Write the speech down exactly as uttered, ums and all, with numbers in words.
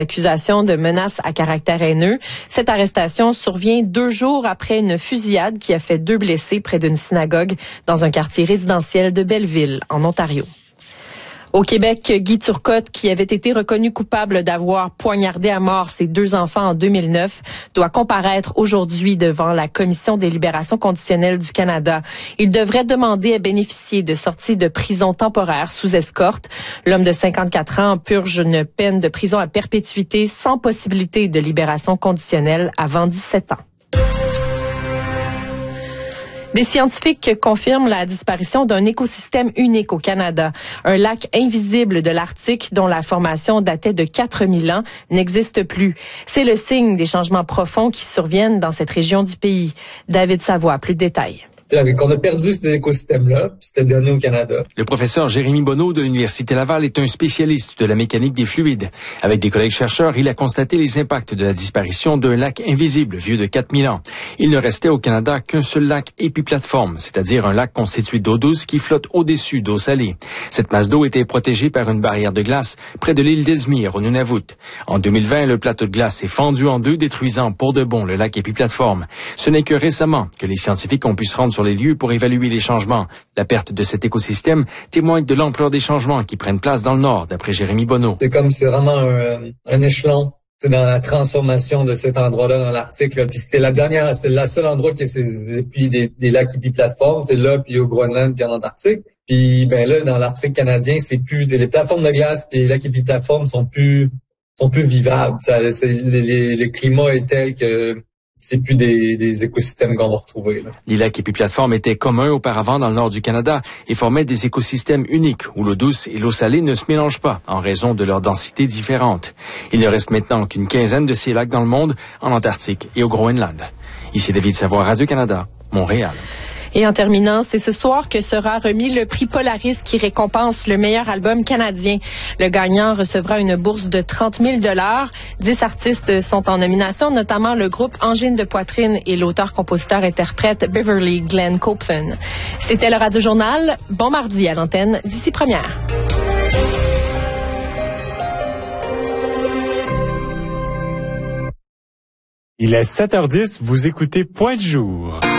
Accusation de menaces à caractère haineux. Cette arrestation survient deux jours après une fusillade qui a fait deux blessés près d'une synagogue dans un quartier résidentiel de Belleville, en Ontario. Au Québec, Guy Turcotte, qui avait été reconnu coupable d'avoir poignardé à mort ses deux enfants en deux mille neuf, doit comparaître aujourd'hui devant la Commission des libérations conditionnelles du Canada. Il devrait demander à bénéficier de sorties de prison temporaire sous escorte. L'homme de cinquante-quatre ans purge une peine de prison à perpétuité sans possibilité de libération conditionnelle avant dix-sept ans. Des scientifiques confirment la disparition d'un écosystème unique au Canada. Un lac invisible de l'Arctique dont la formation datait de quatre mille ans n'existe plus. C'est le signe des changements profonds qui surviennent dans cette région du pays. David Savoie, plus de détails. On a perdu cet écosystème-là, puis c'était donné au Canada. Le professeur Jérémy Bonneau de l'Université Laval est un spécialiste de la mécanique des fluides. Avec des collègues chercheurs, il a constaté les impacts de la disparition d'un lac invisible vieux de quatre mille ans. Il ne restait au Canada qu'un seul lac épiplateforme, c'est-à-dire un lac constitué d'eau douce qui flotte au-dessus d'eau salée. Cette masse d'eau était protégée par une barrière de glace près de l'île d'Ellesmere, au Nunavut. En deux mille vingt, le plateau de glace est fendu en deux, détruisant pour de bon le lac épiplateforme. Ce n'est que récemment que les scientifiques ont pu se rendre sur les lieux pour évaluer les changements. La perte de cet écosystème témoigne de l'ampleur des changements qui prennent place dans le Nord, d'après Jérémy Bonneau. C'est comme c'est vraiment un, un échelon. C'est dans la transformation de cet endroit-là dans l'Arctique. Là. Puis c'était la dernière, c'est le seul endroit qui a ces, puis des, des lacs épiplateformes, c'est là, puis au Groenland, puis en Antarctique. Puis ben là, dans l'Arctique canadien, c'est plus les plateformes de glace, puis les lacs épiplateformes sont plus sont plus vivables. Ça, c'est, les, le climat est tel que c'est plus des, des écosystèmes qu'on va retrouver. Là. Les lacs épiplateformes étaient communs auparavant dans le nord du Canada et formaient des écosystèmes uniques où l'eau douce et l'eau salée ne se mélangent pas en raison de leur densité différente. Il ne reste maintenant qu'une quinzaine de ces lacs dans le monde, en Antarctique et au Groenland. Ici David Savoie, Radio-Canada, Montréal. Et en terminant, c'est ce soir que sera remis le prix Polaris qui récompense le meilleur album canadien. Le gagnant recevra une bourse de trente mille dollars. Dix artistes sont en nomination, notamment le groupe Angine de Poitrine et l'auteur-compositeur-interprète Beverly Glenn Copeland. C'était le Radio Journal. Bon mardi à l'antenne d'ici première. Il est sept heures dix, vous écoutez Point de jour.